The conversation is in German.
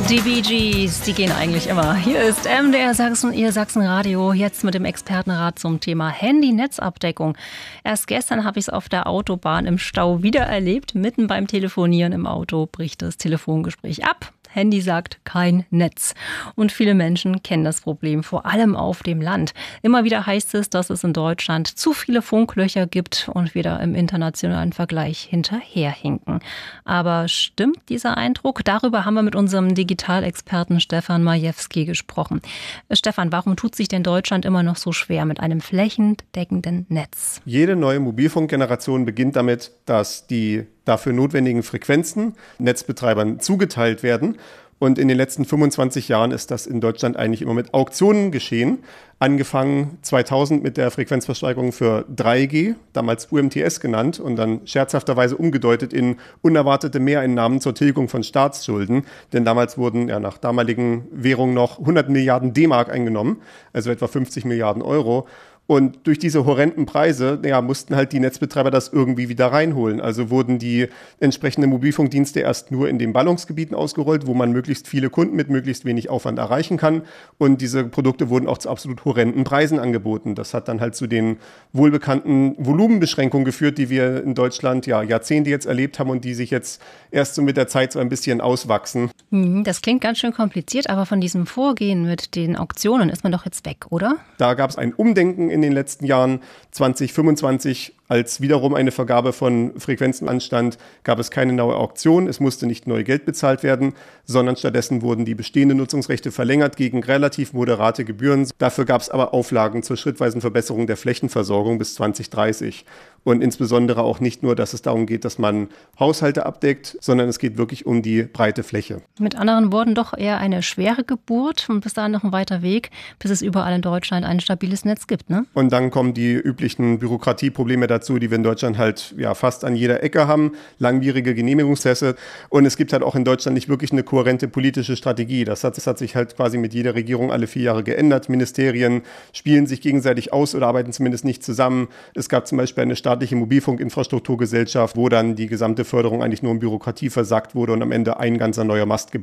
Die Bee Gees, die gehen eigentlich immer. Hier ist MDR Sachsen, Ihr Sachsenradio, jetzt mit dem Expertenrat zum Thema Handy-Netzabdeckung. Erst gestern habe ich es auf der Autobahn im Stau wieder erlebt. Mitten beim Telefonieren im Auto bricht das Telefongespräch ab. Handy sagt kein Netz. Und viele Menschen kennen das Problem, vor allem auf dem Land. Immer wieder heißt es, dass es in Deutschland zu viele Funklöcher gibt und wir da im internationalen Vergleich hinterherhinken. Aber stimmt dieser Eindruck? Darüber haben wir mit unserem Digitalexperten Stefan Majewski gesprochen. Stefan, warum tut sich denn Deutschland immer noch so schwer mit einem flächendeckenden Netz? Jede neue Mobilfunkgeneration beginnt damit, dass die dafür notwendigen Frequenzen Netzbetreibern zugeteilt werden. Und in den letzten 25 Jahren ist das in Deutschland eigentlich immer mit Auktionen geschehen. Angefangen 2000 mit der Frequenzversteigerung für 3G, damals UMTS genannt und dann scherzhafterweise umgedeutet in unerwartete Mehreinnahmen zur Tilgung von Staatsschulden. Denn damals wurden nach damaligen Währungen noch 100 Milliarden D-Mark eingenommen, also etwa 50 Milliarden Euro. Und durch diese horrenden Preise mussten halt die Netzbetreiber das irgendwie wieder reinholen. Also wurden die entsprechenden Mobilfunkdienste erst nur in den Ballungsgebieten ausgerollt, wo man möglichst viele Kunden mit möglichst wenig Aufwand erreichen kann. Und diese Produkte wurden auch zu absolut horrenden Preisen angeboten. Das hat dann halt zu den wohlbekannten Volumenbeschränkungen geführt, die wir in Deutschland Jahrzehnte jetzt erlebt haben und die sich jetzt erst so mit der Zeit so ein bisschen auswachsen. Das klingt ganz schön kompliziert, aber von diesem Vorgehen mit den Auktionen ist man doch jetzt weg, oder? Da gab es ein Umdenken in den letzten Jahren. 2025, als wiederum eine Vergabe von Frequenzen anstand, gab es keine neue Auktion. Es musste nicht neu Geld bezahlt werden, sondern stattdessen wurden die bestehenden Nutzungsrechte verlängert gegen relativ moderate Gebühren. Dafür gab es aber Auflagen zur schrittweisen Verbesserung der Flächenversorgung bis 2030. Und insbesondere auch nicht nur, dass es darum geht, dass man Haushalte abdeckt, sondern es geht wirklich um die breite Fläche. Mit anderen Worten doch eher eine schwere Geburt und bis dahin noch ein weiter Weg, bis es überall in Deutschland ein stabiles Netz gibt, ne? Und dann kommen die üblichen Bürokratieprobleme dazu, die wir in Deutschland halt fast an jeder Ecke haben, langwierige Genehmigungsprozesse. Und es gibt halt auch in Deutschland nicht wirklich eine kohärente politische Strategie. Das hat sich halt quasi mit jeder Regierung alle 4 Jahre geändert. Ministerien spielen sich gegenseitig aus oder arbeiten zumindest nicht zusammen. Es gab zum Beispiel eine staatliche Mobilfunkinfrastrukturgesellschaft, wo dann die gesamte Förderung eigentlich nur in Bürokratie versackt wurde und am Ende ein ganzer neuer Mast gebaut